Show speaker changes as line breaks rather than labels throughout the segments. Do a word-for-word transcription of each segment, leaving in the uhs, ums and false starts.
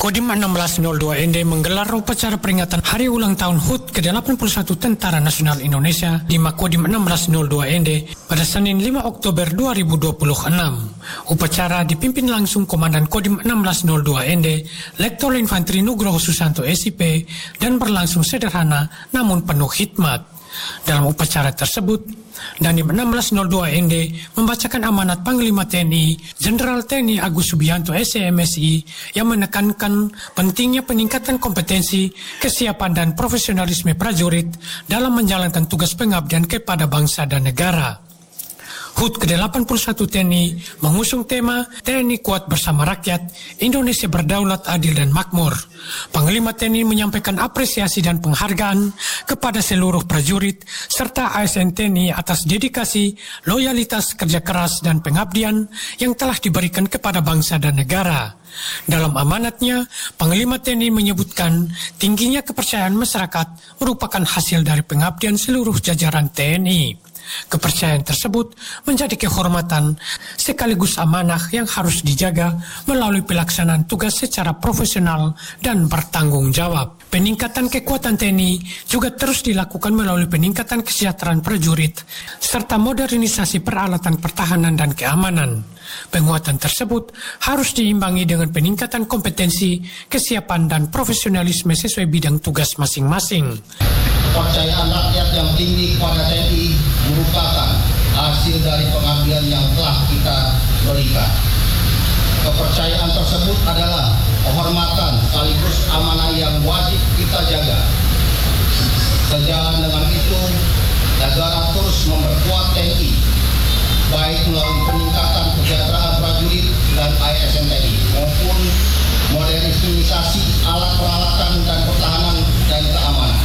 Makodim enam belas nol dua N D menggelar upacara peringatan Hari Ulang Tahun H U T ke delapan puluh satu Tentara Nasional Indonesia di Makodim enam belas nol dua N D pada Senin lima Oktober dua ribu dua puluh enam. Upacara dipimpin langsung Komandan Kodim enam belas nol dua N D, Lektor Infanteri Nugroho Susanto S I P, dan berlangsung sederhana namun penuh hikmat. Dalam upacara tersebut, Dandim enam belas nol dua N D membacakan amanat Panglima T N I Jenderal T N I Agus Subianto S M S I yang menekankan pentingnya peningkatan kompetensi, kesiapan dan profesionalisme prajurit dalam menjalankan tugas pengabdian kepada bangsa dan negara. H U T ke delapan puluh satu T N I mengusung tema T N I Kuat Bersama Rakyat, Indonesia Berdaulat, Adil dan Makmur. Panglima T N I menyampaikan apresiasi dan penghargaan kepada seluruh prajurit serta A S N T N I atas dedikasi, loyalitas, kerja keras dan pengabdian yang telah diberikan kepada bangsa dan negara. Dalam amanatnya, Panglima T N I menyebutkan tingginya kepercayaan masyarakat merupakan hasil dari pengabdian seluruh jajaran T N I. Kepercayaan tersebut menjadi kehormatan sekaligus amanah yang harus dijaga melalui pelaksanaan tugas secara profesional dan bertanggung jawab. Peningkatan kekuatan T N I juga terus dilakukan melalui peningkatan kesejahteraan prajurit serta modernisasi peralatan pertahanan dan keamanan. Penguatan tersebut harus diimbangi dengan peningkatan kompetensi, kesiapan dan profesionalisme sesuai bidang tugas masing-masing.
Kepercayaan rakyat yang tinggi kepada T N I merupakan hasil dari pengabdian yang telah kita berikan. Kepercayaan tersebut adalah kehormatan sekaligus amanah yang wajib kita jaga. Sejalan dengan itu, negara terus memperkuat T N I, baik melalui peningkatan kesejahteraan prajurit dan A S N T N I maupun modernisasi alat peralatan dan pertahanan dan keamanan.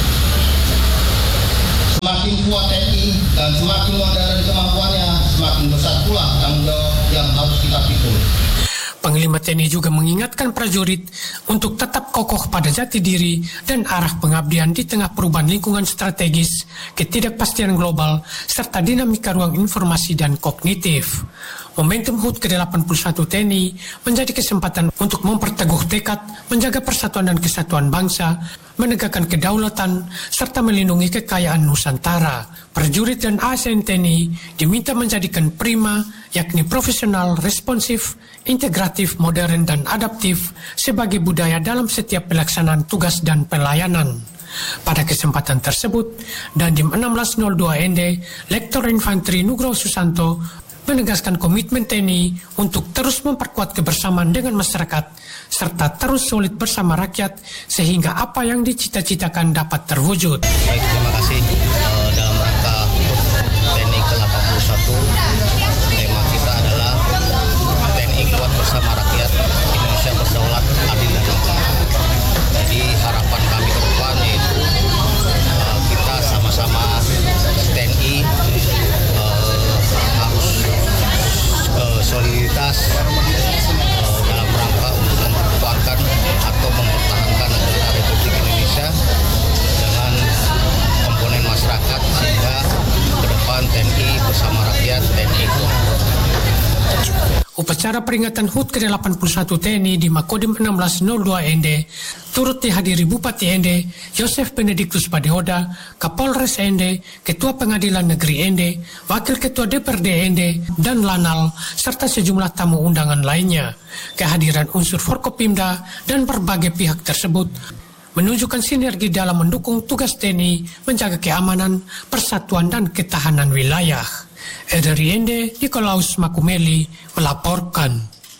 Semakin kuat T N I dan semakin modern kemampuannya, semakin besar pula tanggung jawab yang harus kita pikul.
Panglima T N I juga mengingatkan prajurit untuk tetap kokoh pada jati diri dan arah pengabdian di tengah perubahan lingkungan strategis, ketidakpastian global, serta dinamika ruang informasi dan kognitif. Momentum H U T ke delapan puluh satu T N I menjadi kesempatan untuk memperteguh tekad, menjaga persatuan dan kesatuan bangsa, menegakkan kedaulatan, serta melindungi kekayaan Nusantara. Prajurit dan A S N T N I diminta menjadikan prima, yakni profesional, responsif, integratif, modern, dan adaptif sebagai budaya dalam setiap pelaksanaan tugas dan pelayanan. Pada kesempatan tersebut, Dandim enam belas nol dua N D, Lektor Infanteri Nugroho Susanto, menegaskan komitmen T N I untuk terus memperkuat kebersamaan dengan masyarakat, serta terus solid bersama rakyat, sehingga apa yang dicita-citakan dapat terwujud.
Baik, terima kasih. Uh, dalam rangka T N I ke delapan puluh satu, tema kita adalah T N I Kuat Bersama Rakyat, Indonesia Berdaulat, Adil dan Makmur. Jadi harapan kami ke depan yaitu uh, kita sama-sama T N I uh, harus uh, soliditas uh, dalam rangka untuk memperkuatkan atau mempertahankan negara Republik Indonesia dengan komponen masyarakat sehingga ke depan T N I bersama rakyat, T N I.
Upacara peringatan H U T ke delapan puluh satu T N I di Makodim enam belas nol dua N D turut dihadiri Bupati N D, Yosef Benediktus Padehoda, Kapolres N D, Ketua Pengadilan Negeri N D, Wakil Ketua D P R D N D, dan Lanal, serta sejumlah tamu undangan lainnya. Kehadiran unsur Forkopimda dan berbagai pihak tersebut menunjukkan sinergi dalam mendukung tugas T N I menjaga keamanan, persatuan, dan ketahanan wilayah. Dari N D, Nikolaus Makumeli melaporkan.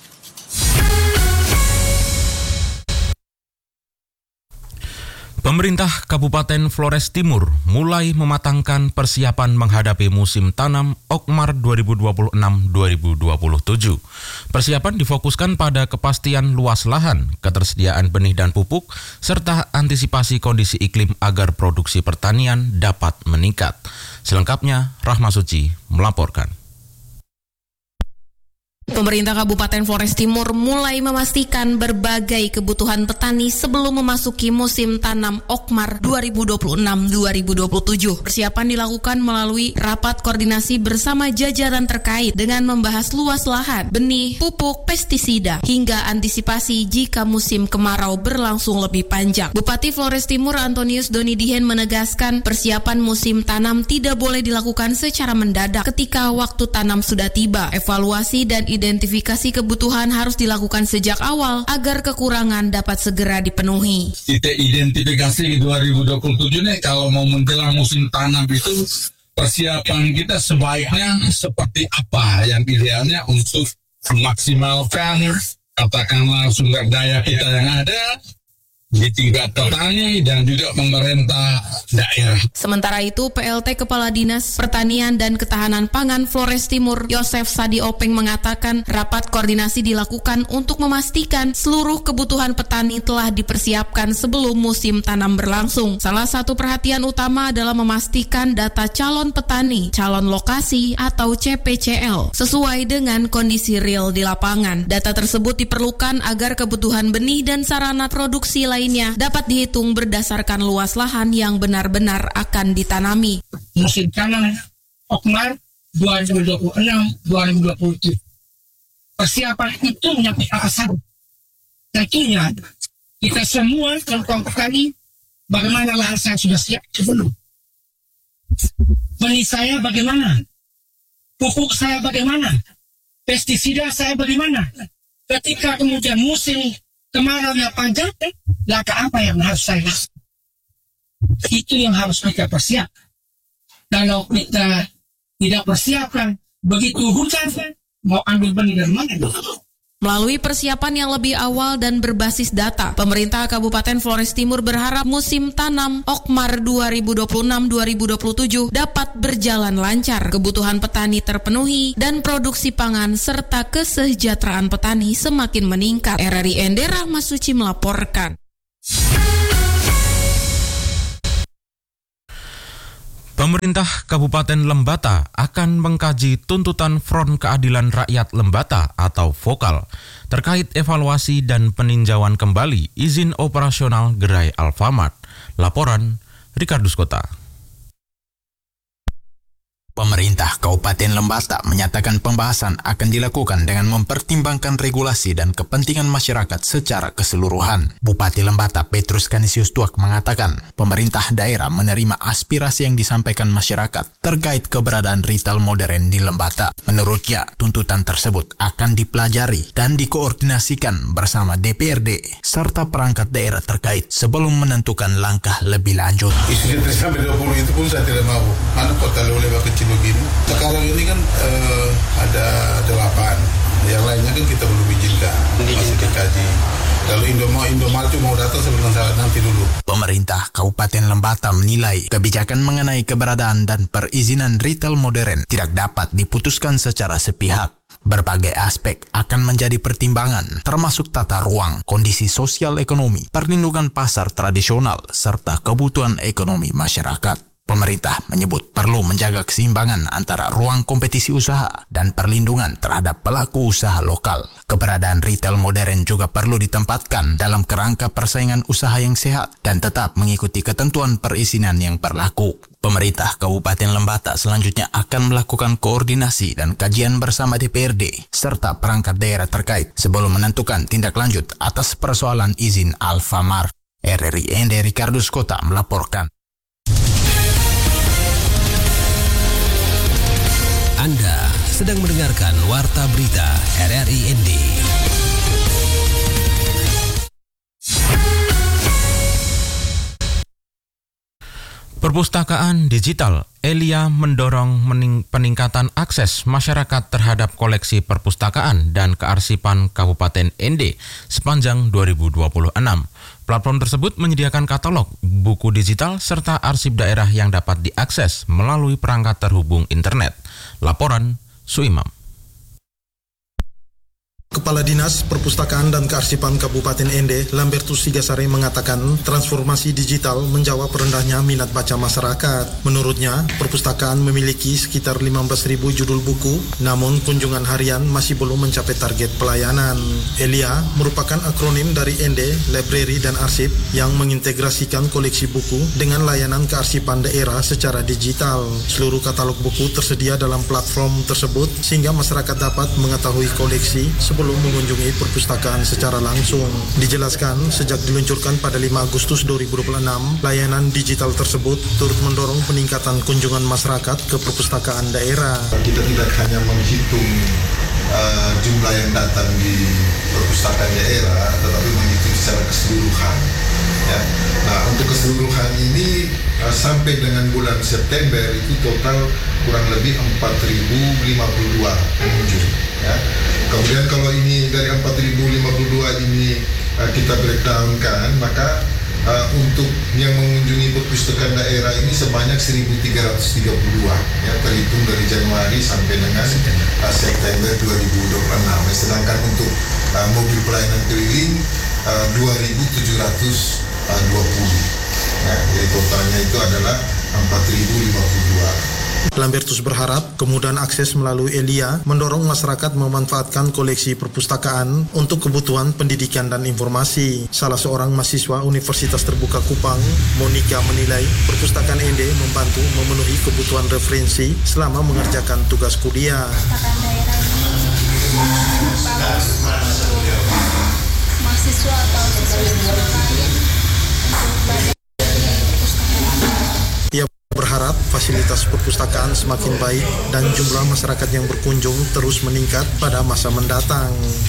Pemerintah Kabupaten Flores Timur mulai mematangkan persiapan menghadapi musim tanam Okmar dua ribu dua puluh enam dua ribu dua puluh tujuh. Persiapan difokuskan pada kepastian luas lahan, ketersediaan benih dan pupuk, serta antisipasi kondisi iklim agar produksi pertanian dapat meningkat. Selengkapnya, Rahma Suci melaporkan.
Pemerintah Kabupaten Flores Timur mulai memastikan berbagai kebutuhan petani sebelum memasuki musim tanam Okmar dua ribu dua puluh enam dua ribu dua puluh tujuh. Persiapan dilakukan melalui rapat koordinasi bersama jajaran terkait dengan membahas luas lahan, benih, pupuk, pestisida, hingga antisipasi jika musim kemarau berlangsung lebih panjang. Bupati Flores Timur Antonius Doni Dihen menegaskan persiapan musim tanam tidak boleh dilakukan secara mendadak ketika waktu tanam sudah tiba. Evaluasi dan identifikasi kebutuhan harus dilakukan sejak awal agar kekurangan dapat segera dipenuhi.
Kita identifikasi dua ribu dua puluh tujuh nih, kalau mau menjelang musim tanam itu persiapan kita sebaiknya seperti apa yang idealnya untuk memaksimalkan katakanlah sumber daya kita yang ada di tingkat petani dan juga pemerintah daerah.
Sementara itu, P L T Kepala Dinas Pertanian dan Ketahanan Pangan Flores Timur, Yosef Sadi Openg mengatakan rapat koordinasi dilakukan untuk memastikan seluruh kebutuhan petani telah dipersiapkan sebelum musim tanam berlangsung. Salah satu perhatian utama adalah memastikan data calon petani, calon lokasi atau C P C L sesuai dengan kondisi real di lapangan. Data tersebut diperlukan agar kebutuhan benih dan sarana produksi lain lainnya dapat dihitung berdasarkan luas lahan yang benar-benar akan ditanami.
Musim tanam Okmar dua ribu dua puluh enam dua ribu dua puluh tujuh. Persiapan itu menyangkut atasan. Tentunya kita semua kaum petani, bagaimana lahan saya sudah siap sebelum. Benih saya bagaimana? Pupuk saya bagaimana? Pestisida saya bagaimana? Ketika kemudian musim kemarau yang panjang, langkah apa yang harus saya lakukan? Itu yang harus kita persiapkan. Kalau kita tidak persiapkan, begitu hujan, mau ambil benih dari mana?
Melalui persiapan yang lebih awal dan berbasis data, pemerintah Kabupaten Flores Timur berharap musim tanam Okmar dua ribu dua puluh enam dua ribu dua puluh tujuh dapat berjalan lancar, kebutuhan petani terpenuhi, dan produksi pangan serta kesejahteraan petani semakin meningkat. R R I Ende Rahmat Suci melaporkan.
Pemerintah Kabupaten Lembata akan mengkaji tuntutan Front Keadilan Rakyat Lembata atau VOKAL terkait evaluasi dan peninjauan kembali izin operasional gerai Alfamart. Laporan Rikardus Kota.
Pemerintah Kabupaten Lembata menyatakan pembahasan akan dilakukan dengan mempertimbangkan regulasi dan kepentingan masyarakat secara keseluruhan. Bupati Lembata Petrus Kanisius Tuak mengatakan, pemerintah daerah menerima aspirasi yang disampaikan masyarakat terkait keberadaan retail modern di Lembata. Menurutnya, tuntutan tersebut akan dipelajari dan dikoordinasikan bersama D P R D serta perangkat daerah terkait sebelum menentukan langkah lebih lanjut.
Isu sampai dua puluh itu pun saya tidak mau. Mana kota oleh kecil begini. Sekarang ini kan uh, ada delapan. Yang lainnya kan kita belum izinkan. Masih dikaji. Kalau Indomart, Indomart mau datang sebelum saat nanti dulu.
Pemerintah Kabupaten Lembata menilai kebijakan mengenai keberadaan dan perizinan retail modern tidak dapat diputuskan secara sepihak. Berbagai aspek akan menjadi pertimbangan, termasuk tata ruang, kondisi sosial ekonomi, perlindungan pasar tradisional, serta kebutuhan ekonomi masyarakat. Pemerintah menyebut perlu menjaga keseimbangan antara ruang kompetisi usaha dan perlindungan terhadap pelaku usaha lokal. Keberadaan retail modern juga perlu ditempatkan dalam kerangka persaingan usaha yang sehat dan tetap mengikuti ketentuan perizinan yang berlaku. Pemerintah Kabupaten Lembata selanjutnya akan melakukan koordinasi dan kajian bersama D P R D serta perangkat daerah terkait sebelum menentukan tindak lanjut atas persoalan izin Alfamart. R R I Ende Rikardus Kota melaporkan.
Anda sedang mendengarkan Warta Berita R R I N D.
Perpustakaan digital Elia mendorong mening- peningkatan akses masyarakat terhadap koleksi perpustakaan dan kearsipan Kabupaten N D sepanjang dua ribu dua puluh enam. Platform tersebut menyediakan katalog, buku digital, serta arsip daerah yang dapat diakses melalui perangkat terhubung internet. Laporan Suimam.
Kepala Dinas Perpustakaan dan Kearsipan Kabupaten Ende, Lambertus Sigasari mengatakan transformasi digital menjawab rendahnya minat baca masyarakat. Menurutnya, perpustakaan memiliki sekitar lima belas ribu judul buku, namun kunjungan harian masih belum mencapai target pelayanan. Elia merupakan akronim dari Ende, Library dan Arsip yang mengintegrasikan koleksi buku dengan layanan kearsipan daerah secara digital. Seluruh katalog buku tersedia dalam platform tersebut sehingga masyarakat dapat mengetahui koleksi sebelum belum mengunjungi perpustakaan secara langsung. Dijelaskan, sejak diluncurkan pada lima Agustus dua ribu dua puluh enam, layanan digital tersebut turut mendorong peningkatan kunjungan masyarakat ke perpustakaan daerah.
Kita tidak hanya menghitung uh, jumlah yang datang di perpustakaan daerah, tetapi menghitung secara keseluruhan. Ya. Nah, untuk keseluruhan ini uh, sampai dengan bulan September itu total kurang lebih empat ribu lima puluh dua pengunjung. Ya. Kemudian kalau ini dari empat ribu lima puluh dua ini uh, kita breakdown-kan, maka uh, untuk yang mengunjungi perpustakaan daerah ini sebanyak seribu tiga ratus tiga puluh dua, ya, terhitung dari Januari sampai dengan uh, September dua ribu dua puluh enam. Sedangkan untuk uh, mobil pelayanan keliling uh, dua ribu tujuh ratus dua puluh. Ya, jadi totalnya itu adalah empat ribu lima puluh dua.
Lambertus berharap kemudahan akses melalui Elia mendorong masyarakat memanfaatkan koleksi perpustakaan untuk kebutuhan pendidikan dan informasi. Salah seorang mahasiswa Universitas Terbuka Kupang, Monica, menilai perpustakaan Ende membantu memenuhi kebutuhan referensi selama mengerjakan tugas kuliah.
Perpustakaan daerah ini bagus mahasiswa atau siswa-siswa lain untuk belajar.
Berharap fasilitas perpustakaan semakin baik dan jumlah masyarakat yang berkunjung terus meningkat pada masa mendatang.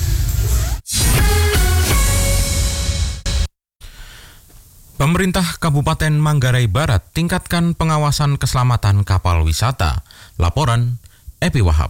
Pemerintah Kabupaten Manggarai Barat tingkatkan pengawasan keselamatan kapal wisata. Laporan Epi Wahab.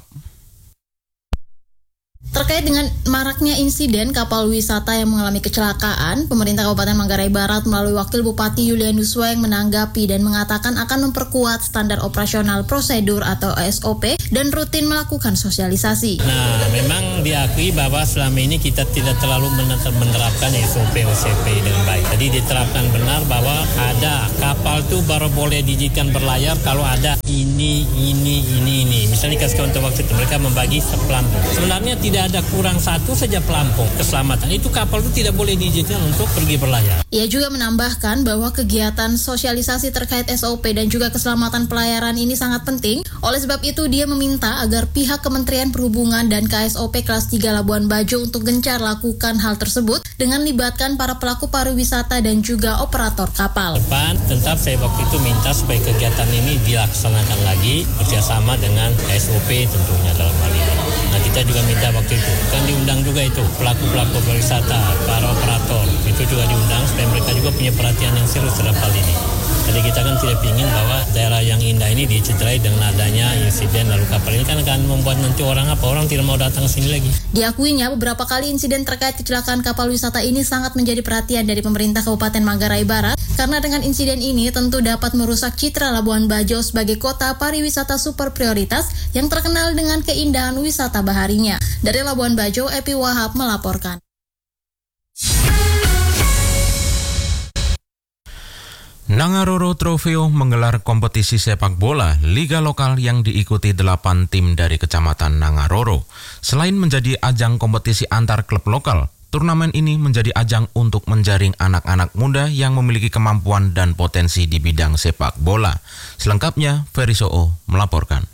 Terkait dengan maraknya insiden kapal wisata yang mengalami kecelakaan, pemerintah Kabupaten Manggarai Barat melalui Wakil Bupati Yulianus Weng menanggapi dan mengatakan akan memperkuat standar operasional prosedur atau S O P dan rutin melakukan sosialisasi.
Nah, memang diakui bahwa selama ini kita tidak terlalu menerapkan S O P O C P dengan baik. Jadi diterapkan benar bahwa ada kapal tuh baru boleh diizinkan berlayar kalau ada ini, ini, ini, ini. Misalnya kasih contoh waktu itu mereka membagi sepelampung. Sebenarnya tidak ada kurang satu saja pelampung keselamatan. Itu kapal itu tidak boleh diizinkan untuk pergi berlayar.
Ia juga menambahkan bahwa kegiatan sosialisasi terkait S O P dan juga keselamatan pelayaran ini sangat penting. Oleh sebab itu dia meminta agar pihak Kementerian Perhubungan dan K S O P kelas tiga Labuan Bajo untuk gencar lakukan hal tersebut dengan libatkan para pelaku pariwisata dan juga operator kapal.
Depan, tetap saya waktu itu minta supaya kegiatan ini dilaksanakan lagi bersama dengan K S O P tentunya dalam hal ini. Nah, kita juga minta waktu itu, kan diundang juga itu pelaku-pelaku pariwisata, para operator, itu juga diundang supaya mereka juga punya perhatian yang serius terhadap hal ini. Jadi kita kan tidak ingin bahwa daerah yang indah ini dicederai dengan adanya insiden lalu kapal ini kan akan membuat nanti orang apa orang tidak mau datang ke sini lagi.
Diakuinya beberapa kali insiden terkait kecelakaan kapal wisata ini sangat menjadi perhatian dari pemerintah Kabupaten Manggarai Barat karena dengan insiden ini tentu dapat merusak citra Labuan Bajo sebagai kota pariwisata super prioritas yang terkenal dengan keindahan wisata baharinya. Dari Labuan Bajo, Epi Wahab melaporkan.
Nangaroro Trofeo menggelar kompetisi sepak bola liga lokal yang diikuti delapan tim dari Kecamatan Nangaroro. Selain menjadi ajang kompetisi antar klub lokal, turnamen ini menjadi ajang untuk menjaring anak-anak muda yang memiliki kemampuan dan potensi di bidang sepak bola. Selengkapnya, Ferry Soo melaporkan.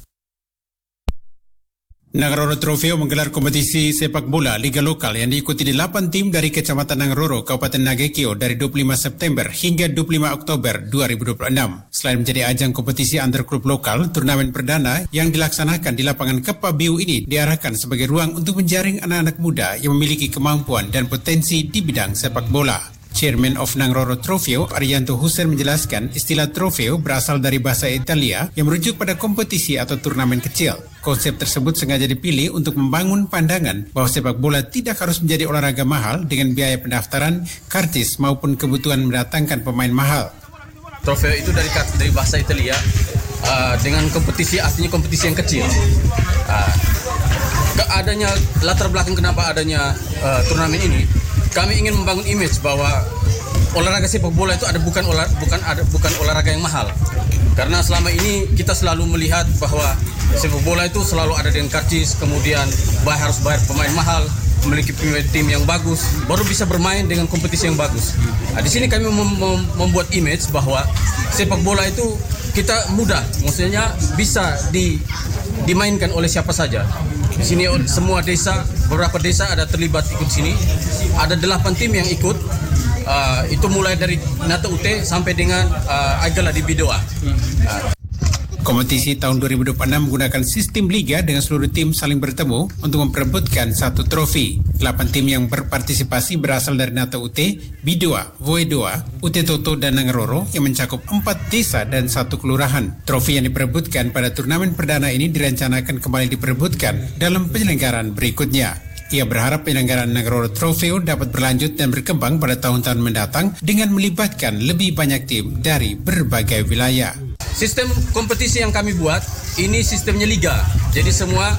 Nangaroro Trofeo menggelar kompetisi sepak bola liga lokal yang diikuti delapan tim dari Kecamatan Nangaroro, Kabupaten Nagekio dari dua puluh lima September hingga dua puluh lima Oktober dua ribu dua puluh enam. Selain menjadi ajang kompetisi antar klub lokal, turnamen perdana yang dilaksanakan di lapangan Kepabiu ini diarahkan sebagai ruang untuk menjaring anak-anak muda yang memiliki kemampuan dan potensi di bidang sepak bola. Chairman of Nangaroro Trofeo, Arianto Hussein menjelaskan istilah trofeo berasal dari bahasa Italia yang merujuk pada kompetisi atau turnamen kecil. Konsep tersebut sengaja dipilih untuk membangun pandangan bahwa sepak bola tidak harus menjadi olahraga mahal dengan biaya pendaftaran, kartis maupun kebutuhan mendatangkan pemain mahal.
Trofeo itu dari dari bahasa Italia uh, dengan kompetisi artinya kompetisi yang kecil. Uh, adanya latar belakang kenapa adanya uh, turnamen ini, kami ingin membangun image bahwa olahraga sepak bola itu ada bukan olah, bukan ada bukan olahraga yang mahal. Karena selama ini kita selalu melihat bahwa sepak bola itu selalu ada dengan karcis, kemudian bayar, harus bayar pemain mahal, memiliki tim yang bagus, baru bisa bermain dengan kompetisi yang bagus. Nah, di sini kami mem- mem- membuat image bahwa sepak bola itu kita mudah, maksudnya bisa di, dimainkan oleh siapa saja. Di sini semua desa, beberapa desa ada terlibat ikut sini. Ada delapan tim yang ikut. Uh, itu mulai dari Nata U T sampai dengan uh, Agala di Bidoa. Uh.
Kompetisi tahun dua ribu dua puluh enam menggunakan sistem liga dengan seluruh tim saling bertemu untuk memperebutkan satu trofi. Delapan tim yang berpartisipasi berasal dari Nata U T, Bidoa, Voedoa, U T Toto, dan Nangaroro yang mencakup empat desa dan satu kelurahan. Trofi yang diperebutkan pada turnamen perdana ini direncanakan kembali diperebutkan dalam penyelenggaraan berikutnya. Ia berharap penyelenggaraan Nangaroro Trofeo dapat berlanjut dan berkembang pada tahun-tahun mendatang dengan melibatkan lebih banyak tim dari berbagai wilayah.
Sistem kompetisi yang kami buat, ini sistemnya liga. Jadi semua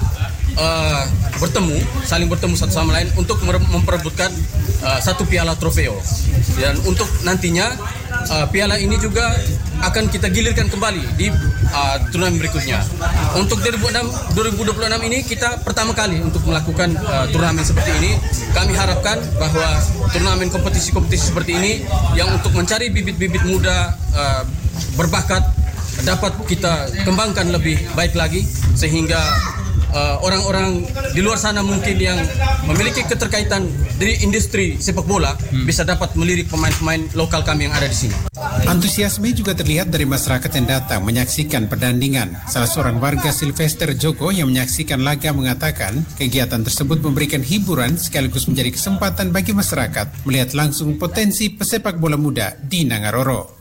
uh, bertemu, saling bertemu satu sama lain untuk memperebutkan uh, satu piala trofeo. Dan untuk nantinya uh, piala ini juga akan kita gilirkan kembali di uh, turnamen berikutnya. Untuk dua ribu dua puluh enam ini kita pertama kali untuk melakukan uh, turnamen seperti ini. Kami harapkan bahwa turnamen kompetisi-kompetisi seperti ini yang untuk mencari bibit-bibit muda uh, berbakat dapat kita kembangkan lebih baik lagi sehingga uh, orang-orang di luar sana mungkin yang memiliki keterkaitan dari industri sepak bola hmm. bisa dapat melirik pemain-pemain lokal kami yang ada di sini.
Antusiasme juga terlihat dari masyarakat yang datang menyaksikan pertandingan. Salah seorang warga Sylvester Joko yang menyaksikan laga mengatakan kegiatan tersebut memberikan hiburan sekaligus menjadi kesempatan bagi masyarakat melihat langsung potensi pesepak bola muda di Nangaroro.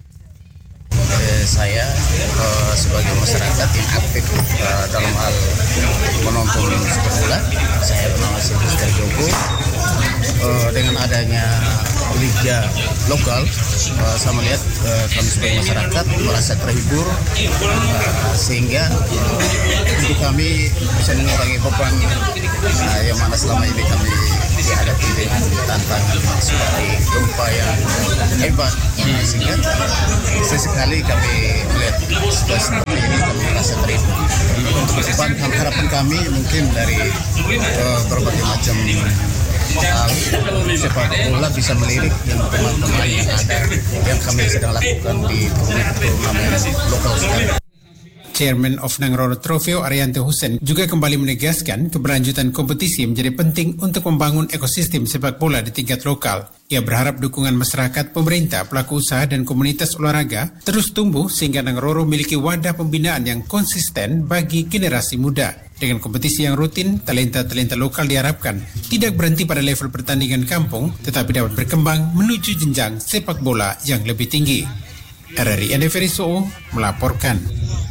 Eh, saya uh, sebagai masyarakat yang aktif uh, dalam hal menonton sepak bola, saya bernama Sylvester Joko. Uh, dengan adanya liga lokal, uh, saya melihat uh, kami sebagai masyarakat merasa terhibur, uh, sehingga uh, untuk kami bisa mengurangi beban uh, yang mana selama ini kami dihadapi dengan tantangan seperti gempa yang hebat, uh, sehingga sesekali kami melihat situasi seperti ini kami merasa terhibur. Untuk depan harapan kami mungkin dari uh, berbagai macam hal sepak bola bisa melirik dengan teman-teman yang ada yang kami sedang lakukan di turnamen lokal sekali.
Chairman of Nangaroro Trofeo Arianto Hussein juga kembali menegaskan keberlanjutan kompetisi menjadi penting untuk membangun ekosistem sepak bola di tingkat lokal. Ia berharap dukungan masyarakat, pemerintah, pelaku usaha, dan komunitas olahraga terus tumbuh sehingga Nangaroro memiliki wadah pembinaan yang konsisten bagi generasi muda. Dengan kompetisi yang rutin, talenta-talenta lokal diharapkan tidak berhenti pada level pertandingan kampung, tetapi dapat berkembang menuju jenjang sepak bola yang lebih tinggi. R R I Endeveriso melaporkan.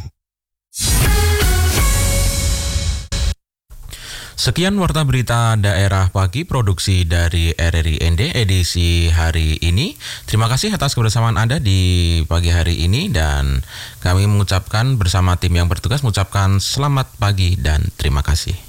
Sekian Warta Berita Daerah Pagi produksi dari R R I N D edisi hari ini. Terima kasih atas kebersamaan Anda di pagi hari ini dan kami mengucapkan bersama tim yang bertugas mengucapkan selamat pagi dan terima kasih.